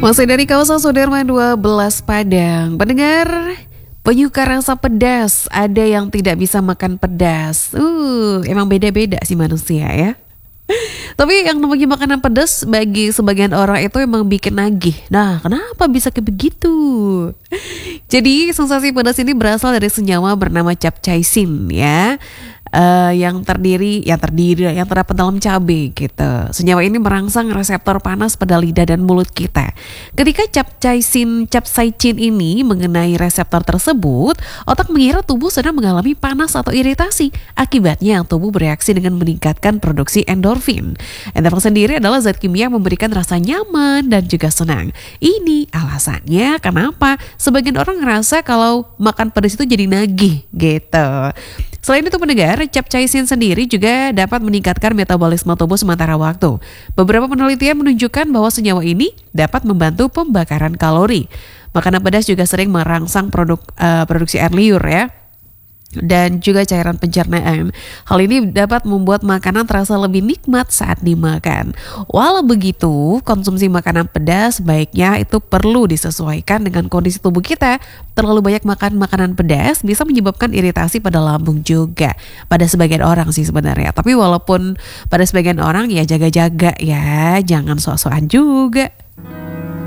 Masih dari kawasan Sudirman 12 Padang. Pendengar, penyuka rasa pedas, ada yang tidak bisa makan pedas. Emang beda-beda sih manusia ya. Tapi yang namanya makanan pedas bagi sebagian orang itu emang bikin nagih. Nah, kenapa bisa kayak begitu? Jadi sensasi pedas ini berasal dari senyawa bernama capsaicin ya. Yang terdapat dalam cabai gitu. Senyawa ini merangsang reseptor panas pada lidah dan mulut kita. Ketika capsaicin ini mengenai reseptor tersebut, otak mengira tubuh sedang mengalami panas atau iritasi. Akibatnya tubuh bereaksi dengan meningkatkan produksi endorfin. Endorfin sendiri adalah zat kimia yang memberikan rasa nyaman dan juga senang. Ini alasannya kenapa sebagian orang ngerasa kalau makan pedas itu jadi nagih gitu. Selain itu pendengar, capsaicin sendiri juga dapat meningkatkan metabolisme tubuh sementara waktu. Beberapa penelitian menunjukkan bahwa senyawa ini dapat membantu pembakaran kalori. Makanan pedas juga sering merangsang produksi air liur ya, dan juga cairan pencernaan. Hal ini dapat membuat makanan terasa lebih nikmat saat dimakan. Walau begitu, konsumsi makanan pedas sebaiknya itu perlu disesuaikan dengan kondisi tubuh kita. Terlalu banyak makan makanan pedas bisa menyebabkan iritasi pada lambung juga. Pada sebagian orang sih sebenarnya. Tapi walaupun pada sebagian orang ya jaga-jaga ya, jangan sok-sokan juga.